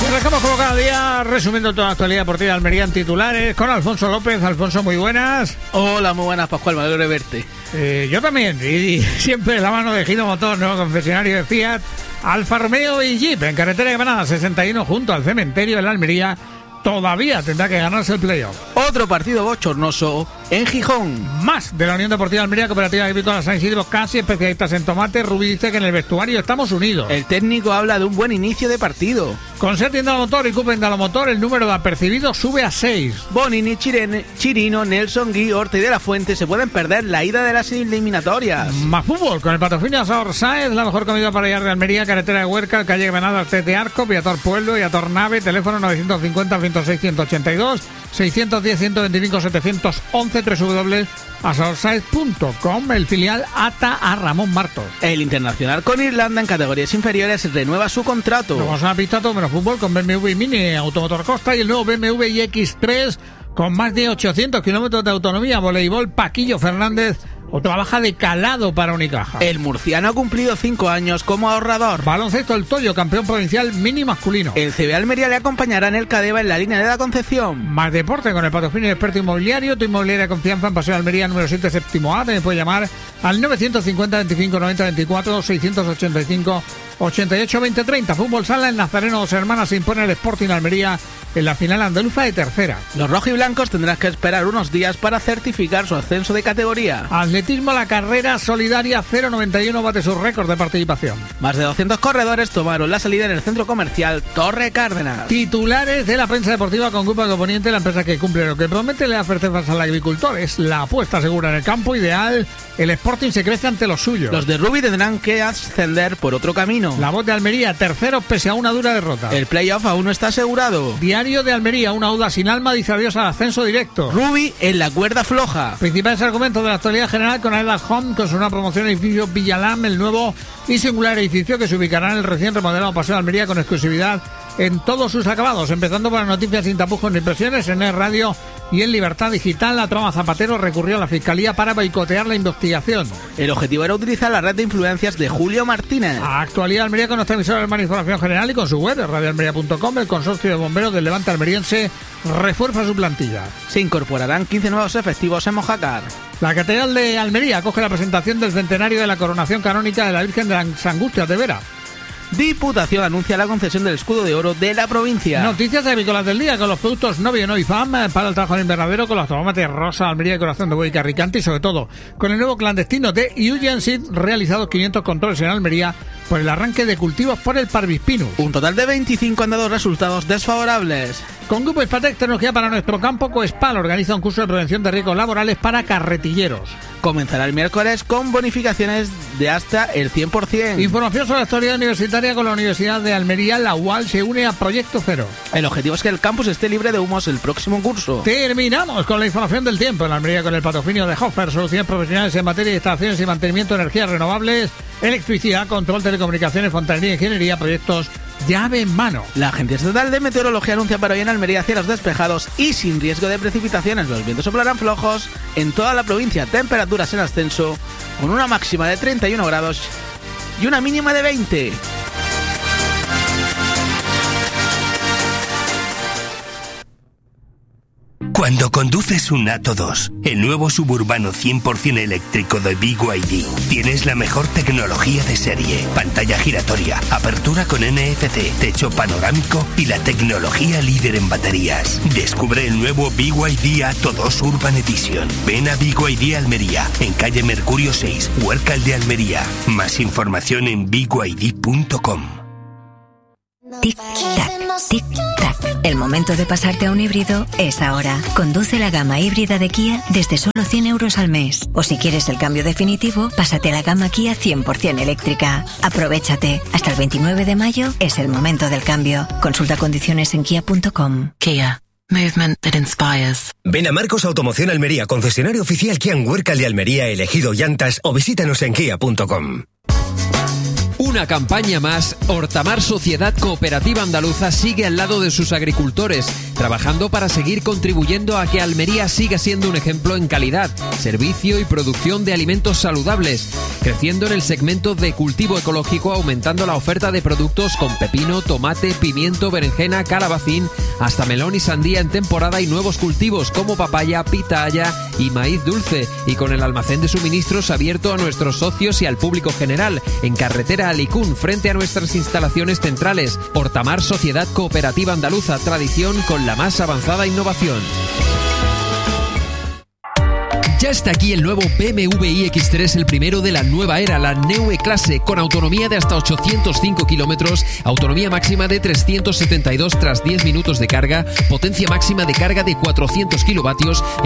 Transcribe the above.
Arrancamos como cada día resumiendo toda la actualidad deportiva de Almería en titulares con Alfonso López. Alfonso, muy buenas. Hola, muy buenas, Pascual, me alegro de verte. Yo también, y siempre la mano de Gino Motor, nuevo concesionario de Fiat, Alfa Romeo y Jeep en carretera de Granada 61 junto al cementerio de la Almería. Todavía tendrá que ganarse el playoff. Otro partido bochornoso en Gijón. Más de la Unión Deportiva Almería, Cooperativa Agrícola San Isidro, casi especialistas en tomate. Rubí dice que en el vestuario estamos unidos. El técnico habla de un buen inicio de partido. Con Ser Indalomotor y Coop Indalomotor, el número de apercibidos sube a 6. Bonini, Chirino, Nelson, Gui, Orta y de la Fuente se pueden perder la ida de las eliminatorias. Más fútbol, con el patrocinio Asador Sáez, la mejor comida para llegar de Almería, carretera de Huerca, calle Granada, Tete Arco, Viator Pueblo y Ator Nave, teléfono 950-106-182, 610-125-711, www.asadorsaez.com, el filial ata a Ramón Martos. El Internacional con Irlanda en categorías inferiores renueva su contrato. Vamos a la pista todo menos fútbol con BMW Mini, Automotor Costa y el nuevo BMW iX3 con más de 800 kilómetros de autonomía. Voleibol, Paquillo Fernández, otra baja de calado para Unicaja. El murciano ha cumplido 5 años como ahorrador. Baloncesto, el Toyo, campeón provincial mini masculino. El CB Almería le acompañará en el Cadeva en la línea de la Concepción. Más deporte con el patrocinio de Experto Inmobiliario, tu inmobiliaria de confianza en Paseo de Almería número 7 séptimo A. Te puede llamar al 950 25 90 24 685 88 20 30. Fútbol sala, el Nazareno Dos Hermanas se impone el Sporting Almería en la final andaluza de tercera. Los rojiblancos tendrán que esperar unos días para certificar su ascenso de categoría. Atletismo, la carrera solidaria 091 bate su récord de participación. Más de 200 corredores tomaron la salida en el centro comercial Torre Cárdenas. Titulares de la prensa deportiva con Grupo de Poniente, la empresa que cumple lo que promete, le da certezas al agricultor. Es la apuesta segura en el campo ideal. El Sporting se crece ante los suyos. Los de Rubí tendrán que ascender por otro camino. La Voz de Almería, tercero pese a una dura derrota. El playoff aún no está asegurado. Diario de Almería, una Auda sin alma dice adiós al ascenso directo. Rubí en la cuerda floja. Principales argumentos de la actualidad general con Aida Home, con su nueva promoción en el edificio Villalam, el nuevo y singular edificio que se ubicará en el recién remodelado Paseo de Almería con exclusividad en todos sus acabados, empezando por las noticias sin tapujos ni presiones en el radio y en Libertad Digital. La trama Zapatero recurrió a la Fiscalía para boicotear la investigación. El objetivo era utilizar la red de influencias de Julio Martínez. Actualidad Almería con nuestra emisora de información general y con su web, radioalmería.com. El consorcio de bomberos del Levante almeriense refuerza su plantilla. Se incorporarán 15 nuevos efectivos en Mojácar. La Catedral de Almería acoge la presentación del centenario de la coronación canónica de la Virgen de las Angustias de Vera. Diputación anuncia la concesión del escudo de oro de la provincia. Noticias agrícolas del día con los productos Novio y FAM para el trabajo en invernadero, con los tomates rosa, Almería y corazón de buey carricante y sobre todo con el nuevo clandestino de Eugen Seed, realizados 500 controles en Almería por el arranque de cultivos por el Parvispinus. Un total de 25 han dado resultados desfavorables. Con Grupo Hispatec, tecnología para nuestro campo, Coespal organiza un curso de prevención de riesgos laborales para carretilleros. Comenzará el miércoles con bonificaciones de hasta el 100%. Información sobre la actualidad universitaria con la Universidad de Almería, la UAL se une a Proyecto Cero. El objetivo es que el campus esté libre de humos el próximo curso. Terminamos con la información del tiempo en Almería con el patrocinio de Hofer, soluciones profesionales en materia de instalaciones y mantenimiento de energías renovables, electricidad, control, telecomunicaciones, fontanería, ingeniería, proyectos llave en mano. La Agencia Estatal de Meteorología anuncia para hoy en Almería cielos despejados y sin riesgo de precipitaciones. Los vientos soplarán flojos en toda la provincia. Temperaturas en ascenso con una máxima de 31 grados y una mínima de 20. Cuando conduces un Atto 2, el nuevo suburbano 100% eléctrico de BYD, tienes la mejor tecnología de serie, pantalla giratoria, apertura con NFC, techo panorámico y la tecnología líder en baterías. Descubre el nuevo BYD Atto 2 Urban Edition. Ven a BYD Almería, en calle Mercurio 6, Huércal de Almería. Más información en byd.com. Tic-tac, tic-tac. El momento de pasarte a un híbrido es ahora. Conduce la gama híbrida de Kia desde solo 100 euros al mes. O si quieres el cambio definitivo, pásate a la gama Kia 100% eléctrica. Aprovechate. Hasta el 29 de mayo es el momento del cambio. Consulta condiciones en kia.com. Kia. Movement that inspires. Ven a Marcos Automoción Almería, concesionario oficial Kia en Huércal de Almería, elegido llantas, o visítanos en kia.com. Una campaña más, Hortamar Sociedad Cooperativa Andaluza sigue al lado de sus agricultores, trabajando para seguir contribuyendo a que Almería siga siendo un ejemplo en calidad, servicio y producción de alimentos saludables. creciendo en el segmento de cultivo ecológico, aumentando la oferta de productos con pepino, tomate, pimiento, berenjena, calabacín, hasta melón y sandía en temporada, y nuevos cultivos como papaya, pitaya y maíz dulce, y con el almacén de suministros abierto a nuestros socios y al público general, en carretera Alicún, frente a nuestras instalaciones centrales. Hortamar Sociedad Cooperativa Andaluza, tradición con la más avanzada innovación. Ya está aquí el nuevo BMW iX3, el primero de la nueva era, la Neue Klasse, con autonomía de hasta 805 kilómetros, autonomía máxima de 372 tras 10 minutos de carga, potencia máxima de carga de 400 kilovatios